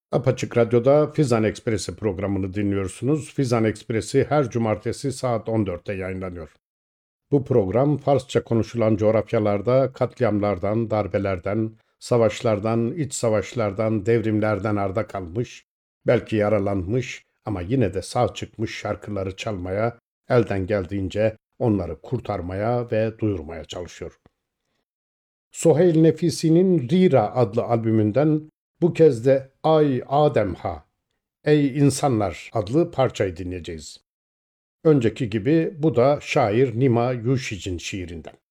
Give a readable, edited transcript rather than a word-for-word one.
Apaçık Radyo'da Fizan Ekspresi programını dinliyorsunuz. Fizan Ekspresi her cumartesi saat 14'te yayınlanıyor. Bu program Farsça konuşulan coğrafyalarda katliamlardan, darbelerden, savaşlardan, iç savaşlardan, devrimlerden arda kalmış, belki yaralanmış ama yine de sağ çıkmış şarkıları çalmaya, elden geldiğince onları kurtarmaya ve duyurmaya çalışıyor. Soheyl Nefisi'nin Rira adlı albümünden bu kez de Ay Adem Ha, Ey İnsanlar adlı parçayı dinleyeceğiz. Önceki gibi bu da şair Nima Yushij'in şiirinden.